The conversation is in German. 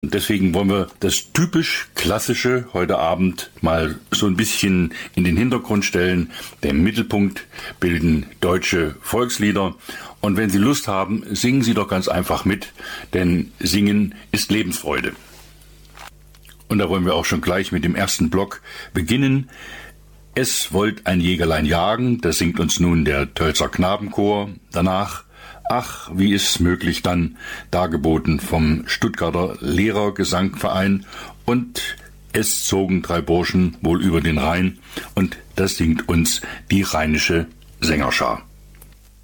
Deswegen wollen wir das typisch Klassische heute Abend mal so ein bisschen in den Hintergrund stellen. Den Mittelpunkt bilden deutsche Volkslieder. Und wenn Sie Lust haben, singen Sie doch ganz einfach mit, denn Singen ist Lebensfreude. Und da wollen wir auch schon gleich mit dem ersten Block beginnen. Es wollt ein Jägerlein jagen, das singt uns nun der Tölzer Knabenchor. Danach Ach, wie ist möglich dann, dargeboten vom Stuttgarter Lehrergesangverein, und es zogen 3 Burschen wohl über den Rhein, und das singt uns die rheinische Sängerschar.